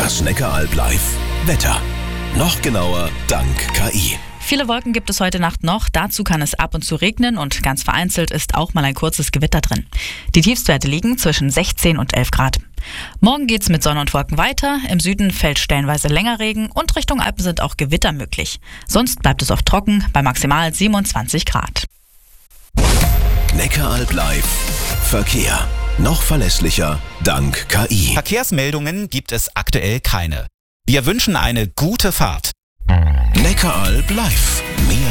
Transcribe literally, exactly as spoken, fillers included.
Das Neckaralb Live Wetter. Noch genauer dank K I. Viele Wolken gibt es heute Nacht noch. Dazu kann es ab und zu regnen und ganz vereinzelt ist auch mal ein kurzes Gewitter drin. Die Tiefstwerte liegen zwischen sechzehn und elf Grad. Morgen geht's mit Sonne und Wolken weiter. Im Süden fällt stellenweise länger Regen und Richtung Alpen sind auch Gewitter möglich. Sonst bleibt es oft trocken bei maximal siebenundzwanzig Grad. Neckaralb Live Verkehr. Noch verlässlicher dank K I. Verkehrsmeldungen gibt es aktuell keine. Wir wünschen eine gute Fahrt. Neckaralb Live. Mehr